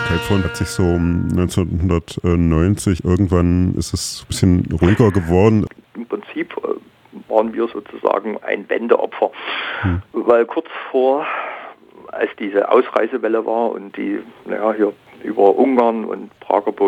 Skypephone hat sich so 1990, irgendwann ist es ein bisschen ruhiger geworden. Im Prinzip waren wir sozusagen ein Wendeopfer, weil kurz vor, als diese Ausreisewelle war und die hier über Ungarn und Prager